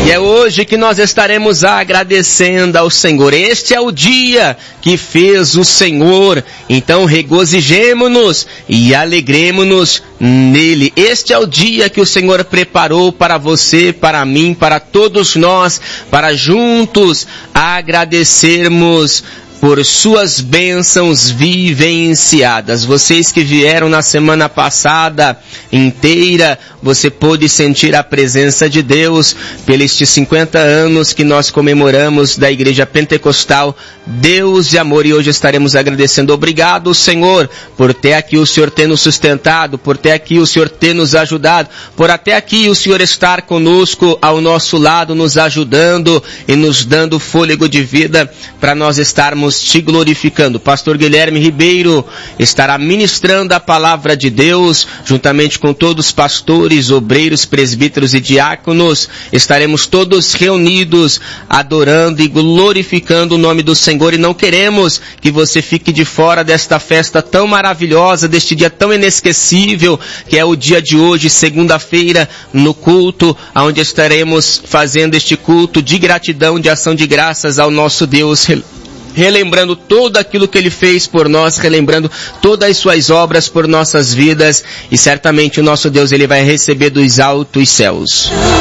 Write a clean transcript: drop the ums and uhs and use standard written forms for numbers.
E é hoje que nós estaremos agradecendo ao Senhor. Este é o dia que fez o Senhor. Então regozijemo-nos e alegremo-nos nele. Este é o dia que o Senhor preparou para você, para mim, para todos nós, para juntos agradecermos por suas bênçãos vivenciadas. Vocês que vieram na semana passada inteira, você pôde sentir a presença de Deus pelos 50 anos que nós comemoramos da Igreja Pentecostal Deus de Amor, e hoje estaremos agradecendo. Obrigado, Senhor, por ter aqui o Senhor ter nos sustentado, por ter aqui o Senhor ter nos ajudado, por até aqui o Senhor estar conosco ao nosso lado, nos ajudando e nos dando fôlego de vida para nós estarmos te glorificando. Pastor Guilherme Ribeiro estará ministrando a palavra de Deus, juntamente com todos os pastores, obreiros, presbíteros e diáconos. Estaremos todos reunidos, adorando e glorificando o nome do Senhor, e não queremos que você fique de fora desta festa tão maravilhosa, deste dia tão inesquecível, que é o dia de hoje, segunda-feira, no culto, onde estaremos fazendo este culto de gratidão, de ação de graças ao nosso Deus, relembrando tudo aquilo que Ele fez por nós, relembrando todas as suas obras por nossas vidas, e certamente o nosso Deus, Ele vai receber dos altos céus.